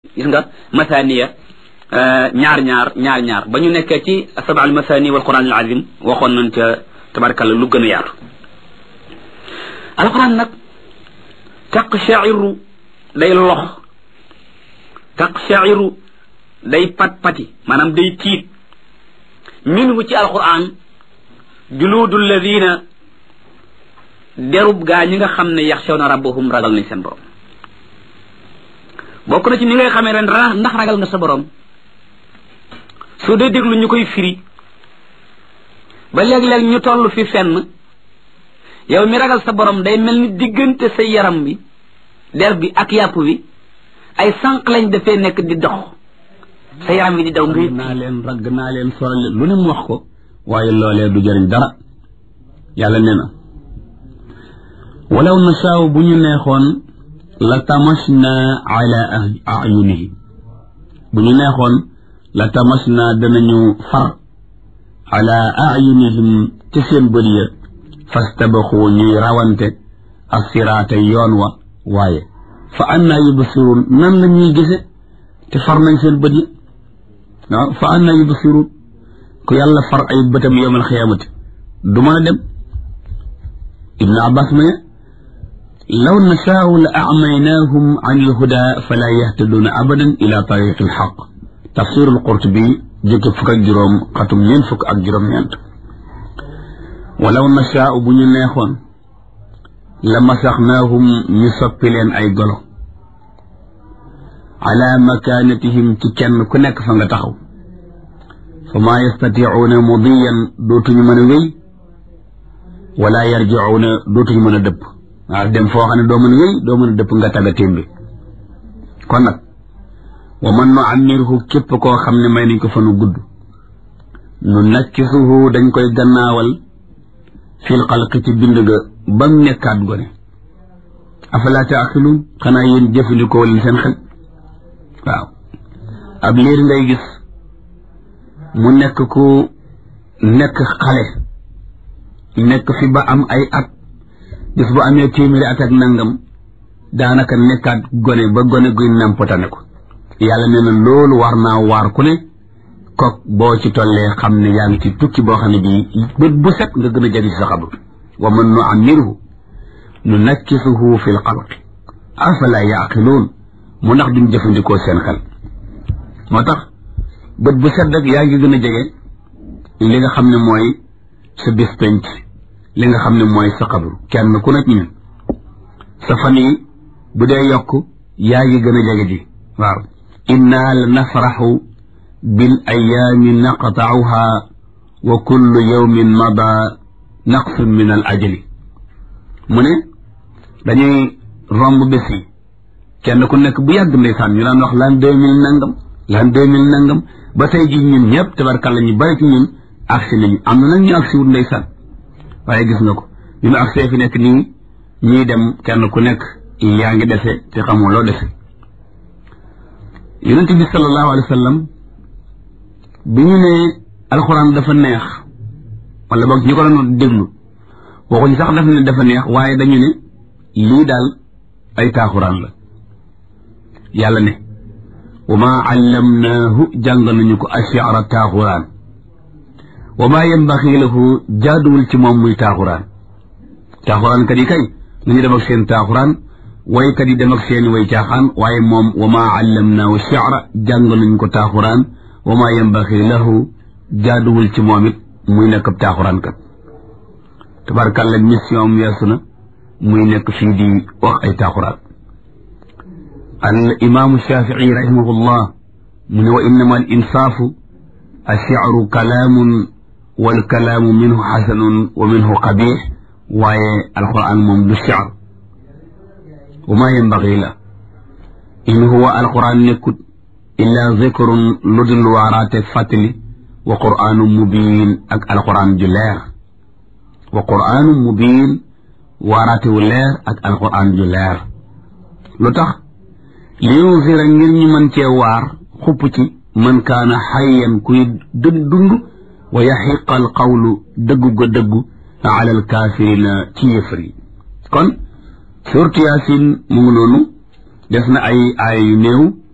gis nga masaniya ñaar ba ñu nekkee ci sab'al masani wal quran al azim waxoon nañ ca tabarakalla lu gën a yaatu alquran nag taqsha'iru day lox taqsha'iru day pat-pati maanaam day tiit minhu ci alquran juluudul ladina derub gaa ñi nga xam ne yaxshawna rabbahum ragal nañ seen borom bokk na ci ni ngay xamee ren ndax ragal nga sa borom soo dee déglu ñu koy firi ba léeg-léeg ñu toll fi fenn yow mi ragal sa borom day mel ni diggante sa yaram bi der bi ak yàpp bi ay sànq lañ dafee nekk di dox sa yaram bi di daw ngay ragg naa leen soral lu ne mu wax ko waaye loolee du jëriñ dara yàlla nee na walaw nasaaw bu ñu neexoon la tamasna ala ayunihim bu ñu neexoon la tamasna danañu far ala ayunihim ci seen bët ya fastabaxu ñuy rawante assiraata yoon wa waaye fa anna yubsirun nan la ñuy gise te far nañ seen bët yi waaw fa anna yubsirun ku yàlla far ay bëtam yawmal xiyaamati du mën a dem ibnu abbas ma ne law nashaau la acmaynaahum an ilhuda fala yahtaduuna abadan ila tariqi ilxaq tafsirul qurtubi jëkk fukk ak juróom xatum ñeent fukk ak juróom-ñeent walaw nashaau bu ñu neexoon la masaxnaahum ñu soppi leen ay golo ala makaanatihim ci kenn ku nekk fa nga taxaw fa maa yastatiicuuna mudiyan dootuñu mën a wéy wala yarjicuuna dootuñu mën a dëpp waaw dem foo xam ne doo mën a wéy doo mën a dëpp nga tagga témbi kon nag wa man nu ammirhu képp koo xam ne may nañ ko fanu gudd nu nakkisuhu dañ koy gannaawal fil xalqi ci bind ga ba mu nekkaat gone afalaa taaxiluun xanaa yéen jëfandikoo leen seen xel waaw ab liir ngay gis mu nekk ku nekk xale nekk fi ba am ay at bis bu amee téeméeri at ak nangam daanaka nekkaat gone ba gone guy nampatane ko yàlla nee na loolu war naa waar ku ne kook boo ci tollee xam ne yaa ngi ci tukki boo xam ne bii bët bu set nga gën a jagi ci sa xabru wa man nu ammirhu nu nakkisuhu fi l xalqi afala yaqiluun mu ndax duñ jëfandikoo seen xel moo tax bët bu set rek yaa ngi gën a jege li nga xam ne mooy sa bis penc li nga xam ne mooy sa xabru kenn ku nekk ñun sa fan yi bu dee yokk yaa ngi gën a jege ji waaw inna la nafraxu bil ayaami naqtauha wa kullu yawmin mada naqsun min al ajali mu ne dañuy romb bés yi kenn ku nekk bu yàgg ndeysaan ñu daan wax l'an 2000 nangam ba tey ji ñun ñëpp tabarkàlla ñu bari ci ñun agsi nañu am na nag ñu agsi wut ndeysaan waaye gis nga ko bi mu agsee fi nekk nii ñuy dem kenn ku nekk yaa ngi dese te xamoo loo dese yonent bi sallallahu alayhi wa sallam bi ñu ne alxuraan dafa neex wala boog ñu ko doon déglu waxuñ sax daf ne dafa neex waaye dañu ne lii daal ay taaxuraan la yàlla ne wa maa allamnaahu jàng nañu ko ashi'ra taaxuraan wa maa yambaxi lahu jaaduwul ci moom muy taaxuraan kat yi kay nañu dem ak seen taaxuraan waykat yi dem ak seen way caaxaan waaye moom wa maa allamnaahu shi'ra jàng nañu ko taaxuraan wa maa yambaxi lahu jaaduwul ci moom it muy nekk ab taaxuraan kat tabarkàlla mission am weesu na muy nekk fii di wax ay taaxuraan al imaamu shafii rahimahullah mu ne wa innama al insaafu ash-shi'ru kalaamun wal kalaamu minhu xasanun wa minhu qabiix waaye alquran moom du shi'r wa maa yanbaghi la in huwa alquran nekkut illa zikrun lu dul waaraate fàttali wa qur'aanu mubiin ak alquran ju leer wa qur'aanu mubiin waaraate wu leer ak alquran ju leer lu tax li yunzira ngir ñu mën cee waar xupp ci man kaana xayyan kuy dund wa yaxiqa al qawlu dëggu ga dëggu ala al kaafirina ci yëfër yi kon suurtu yaasin mu ngi noonu des na ay yu néew